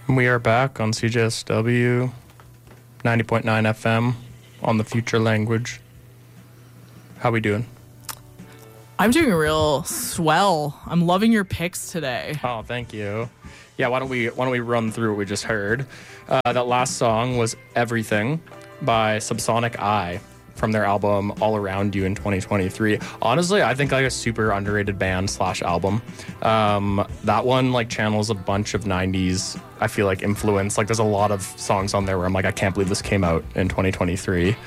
We are back on CJSW 90.9 FM on the Future Language. How we doing? I'm doing real swell. I'm loving your picks today. Oh, thank you. Yeah, why don't we run through what we just heard? That last song was Everything by Subsonic Eye from their album All Around You in 2023. Honestly, I think like a super underrated band / album. That one like channels a bunch of 90s, I feel like, influence. Like there's a lot of songs on there where I'm like, I can't believe this came out in 2023.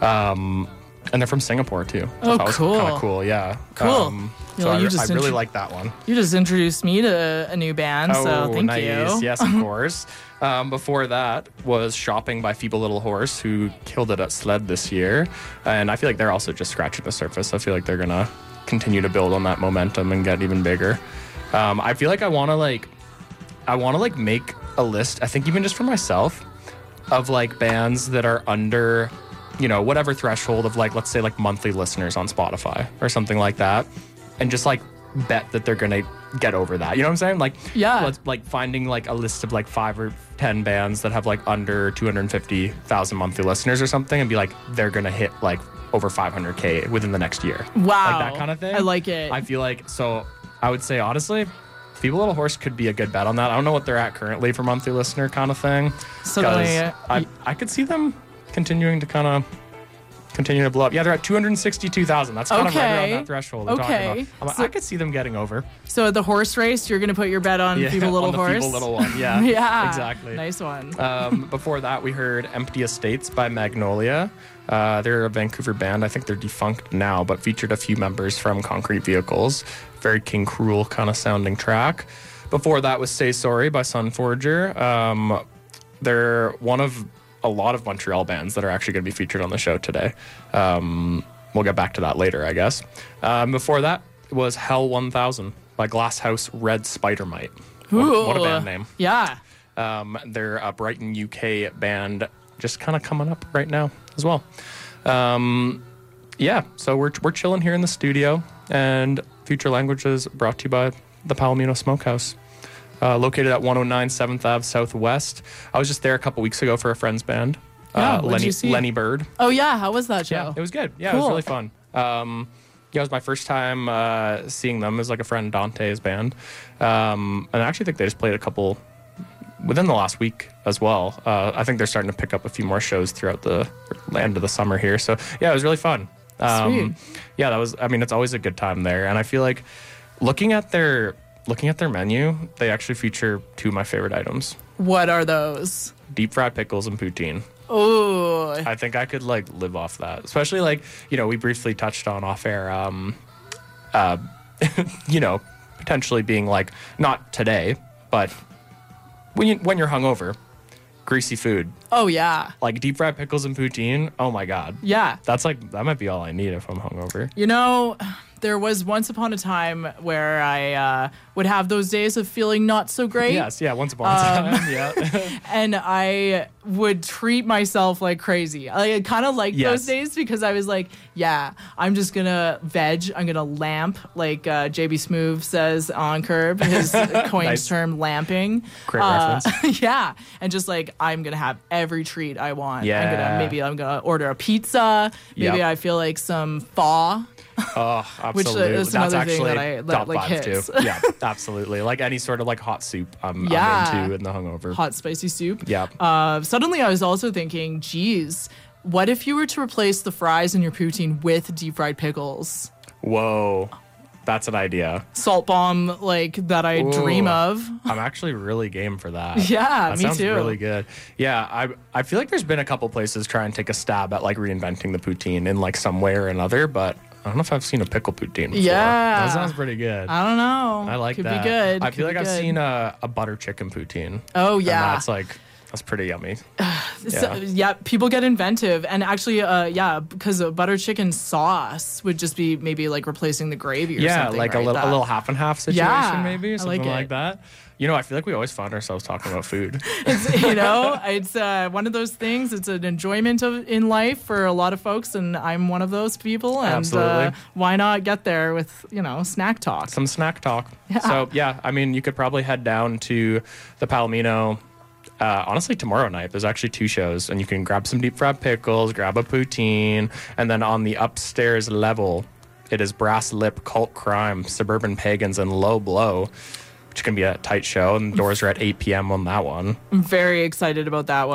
And they're from Singapore too. Oh, that was cool. Kind of cool, yeah. Cool. So I really like that one. You just introduced me to a new band, so thank nice. you. Yes, of course. Before that was Shopping by Feeble Little Horse, who killed it at SLED this year. And I feel like they're also just scratching the surface. I feel like they're going to continue to build on that momentum and get even bigger. I feel like I want to make a list, I think even just for myself, of like bands that are under, you know, whatever threshold of like, let's say like monthly listeners on Spotify or something like that. And just like bet that they're gonna get over that. You know what I'm saying? Like, yeah. Let's like finding like a list of like 5 or 10 bands that have like under 250,000 monthly listeners or something, and be like, they're gonna hit like over 500K within the next year. Wow. Like that kind of thing. I like it. I feel like, so I would say honestly, Feeble Little Horse could be a good bet on that. I don't know what they're at currently for monthly listener kind of thing. So I could see them continuing to blow up. Yeah, they're at 262,000. That's kind of right around that threshold we're talking about. I could see them getting over. So the horse race, you're going to put your bet on Feeble Little Horse? Feeble Little one, yeah. Yeah. Exactly. Nice one. Before that, we heard Empty Estates by Magnolia. They're a Vancouver band. I think they're defunct now, but featured a few members from Concrete Vehicles. Very King Cruel kind of sounding track. Before that was Say Sorry by Sunforger. They're one of a lot of Montreal bands that are actually going to be featured on the show today. We'll get back to that later, I guess. Before that was Hell 1000 by Glasshouse Red Spidermite. What a band name. Yeah. They're a Brighton, UK band, just kind of coming up right now as well. Yeah, so we're chilling here in the studio, and Future Languages brought to you by the Palomino Smokehouse. Located at 109 7th Ave Southwest. I was just there a couple weeks ago for a friend's band. Lenny Bird. Oh, yeah. How was that show? Yeah, it was good. Yeah, cool. It was really fun. It was my first time seeing them. It was like a friend Dante's band. And I actually think they just played a couple within the last week as well. I think they're starting to pick up a few more shows throughout the end of the summer here. So, yeah, it was really fun. Sweet. Yeah, it's always a good time there. And I feel like looking at their menu, they actually feature 2 of my favorite items. What are those? Deep fried pickles and poutine. Oh. I think I could like live off that. Especially like, you know, we briefly touched on off air, you know, potentially being like, not today, but when you're hungover, greasy food. Oh, yeah. Like deep fried pickles and poutine. Oh my God. Yeah. That might be all I need if I'm hungover. You know, there was once upon a time where I would have those days of feeling not so great. Yes, yeah, once upon a time, yeah. And I would treat myself like crazy. I kind of liked those days because I was like, yeah, I'm just going to veg. I'm going to lamp, like JB Smoove says on Curb, his coined Nice. term lamping. Great reference. Yeah, and just like, I'm going to have every treat I want. Yeah. I'm going to order a pizza. Maybe Yep. I feel like some pho. Oh, Which absolutely. is That's another thing actually that top like 5 hits. too. Yeah, absolutely. Like any sort of like hot soup, I'm into in the hungover. Hot spicy soup. Yeah. Suddenly I was also thinking, geez, what if you were to replace the fries in your poutine with deep fried pickles? Whoa, that's an idea. Salt bomb like that I dream of. I'm actually really game for that. Yeah, that me sounds too. really good. Yeah, I feel like there's been a couple places try and take a stab at like reinventing the poutine in like some way or another, but I don't know if I've seen a pickle poutine before. Yeah. That sounds pretty good. I don't know. I like Could that. be good. I feel Could like be I've good. seen a butter chicken poutine. Oh, yeah. And that's pretty yummy. So, yeah, people get inventive. And actually, because a butter chicken sauce would just be maybe like replacing the gravy or something. Yeah, like right? a little half and half situation, Yeah, maybe, I something like like it. that. You know, I feel like we always find ourselves talking about food. It's one of those things. It's an enjoyment in life for a lot of folks, and I'm one of those people. And Absolutely. Why not get there with, snack talk? Some snack talk. Yeah. So, yeah, I mean, you could probably head down to the Palomino honestly, tomorrow night, there's actually 2 shows, and you can grab some deep fried pickles, grab a poutine, and then on the upstairs level, it is Brass Lip, Cult Crime, Suburban Pagans, and Low Blow, which can be a tight show, and the doors are at 8 p.m. on that one. I'm very excited about that one.